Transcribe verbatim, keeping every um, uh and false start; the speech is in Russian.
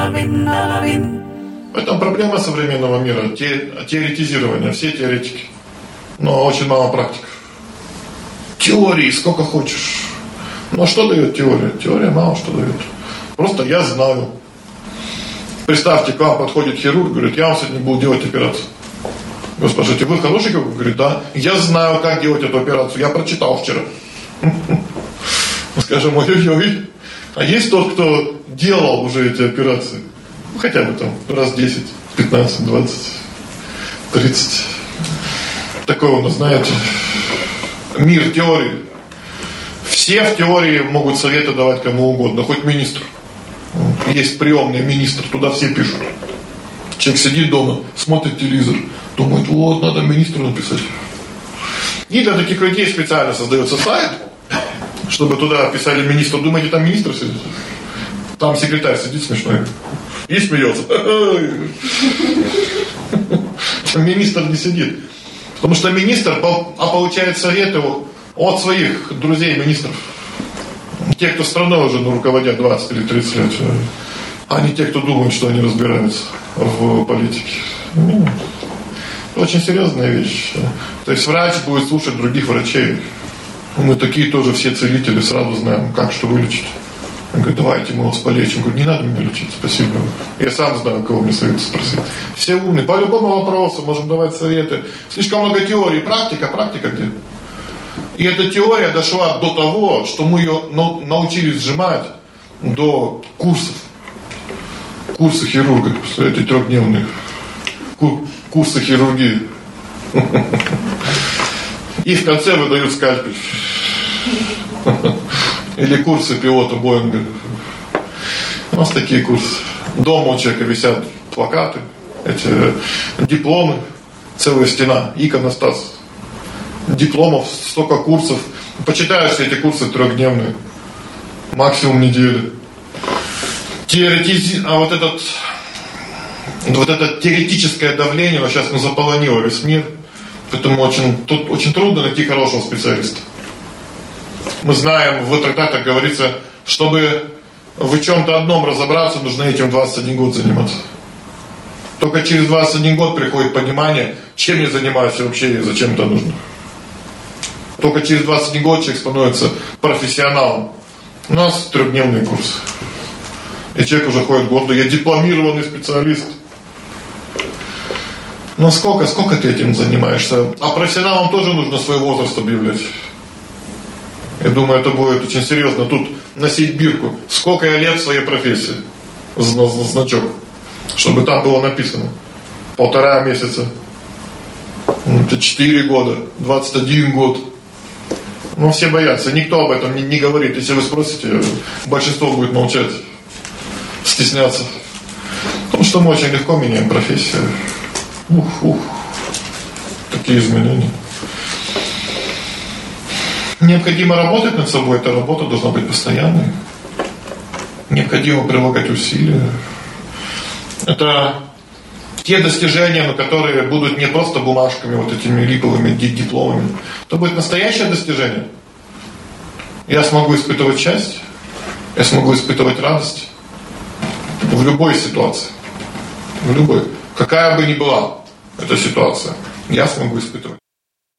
Это проблема современного мира, те, теоретизирование, все теоретики. Но очень мало практик. Теории сколько хочешь. Но что дает теория? Теория мало что дает. Просто я знаю. Представьте, к вам подходит хирург, говорит, я вам сегодня буду делать операцию. Вы спрашиваете, вы хороший хирург? Говорит, да. Я знаю, как делать эту операцию. Я прочитал вчера. Мы скажем, ой-ой-ой. А есть тот, кто делал уже эти операции? Ну, хотя бы там раз десять, пятнадцать, двадцать, тридцать. Такой у нас, знаете, мир теории. Все в теории могут советы давать кому угодно, хоть министр. Есть приемный министр, туда все пишут. Человек сидит дома, смотрит телевизор, думает, вот, надо министру написать. И для таких людей специально создается сайт, чтобы туда писали министру. Думаете, там министр сидит? Там секретарь сидит смешной и смеется. Там министр не сидит. Потому что министр а получает советы от своих друзей министров. Те, кто страной уже ну, руководят двадцать или тридцать лет. А не те, кто думают, что они разбираются в политике. Очень серьезная вещь. То есть врач будет слушать других врачей. Мы такие тоже все целители, сразу знаем, как что вылечить. Он говорит, давайте мы вас полечим. Я говорю, не надо меня лечить, спасибо. Я сам знаю, кого мне совет спросить. Все умные, по любому вопросу можем давать советы. Слишком много теорий, практика, практика где? И эта теория дошла до того, что мы ее научились сжимать до курсов. Курсы хирурга, эти трехдневные. Курсы хирургии. И в конце выдают скальпель. Или курсы пилота Боинга. У нас такие курсы. Дома у человека висят плакаты, эти дипломы, целая стена, иконостас. Дипломов, столько курсов. Почитаешь все эти курсы трехдневные. Максимум недели. Теоретизи... А вот этот вот это теоретическое давление, вот сейчас ну, заполонило весь мир. Поэтому очень, тут очень трудно найти хорошего специалиста. Мы знаем, в трактатах говорится, чтобы в чем-то одном разобраться, нужно этим двадцать один год заниматься. Только через двадцать один год приходит понимание, чем я занимаюсь вообще и зачем это нужно. Только через двадцать один год человек становится профессионалом. У нас трехдневные курсы. И человек уже ходит гордо, я дипломированный специалист. Но сколько, сколько ты этим занимаешься? А профессионалам тоже нужно свой возраст объявлять. Я думаю, это будет очень серьезно. Тут носить бирку. Сколько я лет в своей профессии? Значок. Чтобы там было написано. Полтора месяца. Это четыре года. Двадцать один год. Ну, все боятся. Никто об этом не, не говорит. Если вы спросите, большинство будет молчать. Стесняться. Потому что мы очень легко меняем профессию. Ух, ух. Такие изменения. Необходимо работать над собой, эта работа должна быть постоянной. Необходимо прилагать усилия. Это те достижения, на которые будут не просто бумажками, вот этими липовыми дипломами. Это будет настоящее достижение. Я смогу испытывать счастье, я смогу испытывать радость в любой ситуации. В любой. Какая бы ни была эта ситуация, я смогу испытывать.